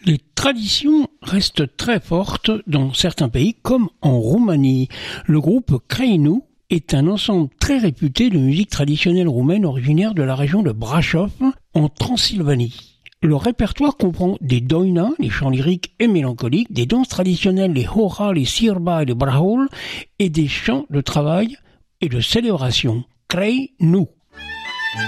Les traditions restent très fortes dans certains pays comme en Roumanie. Le groupe Crăiunu est un ensemble très réputé de musique traditionnelle roumaine originaire de la région de Brașov en Transylvanie. Le répertoire comprend des doina, les chants lyriques et mélancoliques, des danses traditionnelles, les hora, les sirba et les brahoul, et des chants de travail et de célébration. Crăiunu.